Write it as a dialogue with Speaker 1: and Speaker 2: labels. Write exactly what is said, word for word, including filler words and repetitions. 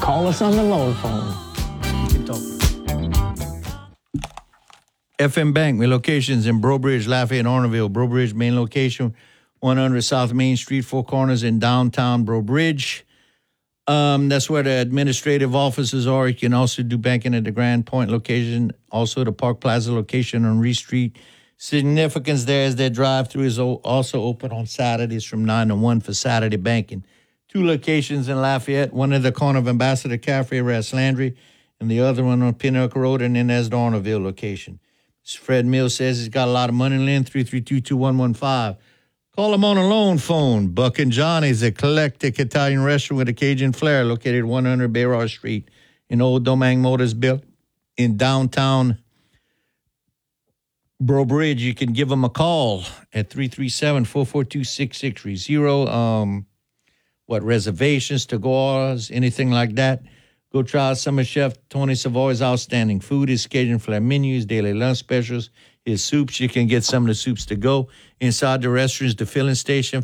Speaker 1: Call us on the loan phone.
Speaker 2: You can talk.
Speaker 3: F M Bank, with locations in Breaux Bridge, Lafayette, Ornerville. Breaux Bridge, main location, one hundred South Main Street, Four Corners in downtown Breaux Bridge. Um, that's where the administrative offices are. You can also do banking at the Grand Point location, also the Park Plaza location on Reed Street. Significance there is their drive-through is also open on Saturdays from nine to one for Saturday banking. Two locations in Lafayette, one at the corner of Ambassador Cafe, Ras Landry, and the other one on Pinnacle Road, and then there's the Ornerville location. Fred Mills says he's got a lot of money to lend, three three two, two one one five. Call him on a loan phone. Buck and Johnny's Eclectic Italian Restaurant with a Cajun flair located at one hundred Bayard Street in Old Domingue Motors built in downtown Breaux Bridge. You can give them a call at three three seven, four four two, six six three zero. Um, what, reservations, to-go-orders, anything like that. Go try out some of Chef Tony Savoy's outstanding food, his Cajun flair menus, daily lunch specials, his soups. You can get some of the soups to go. Inside the restaurants, the filling station,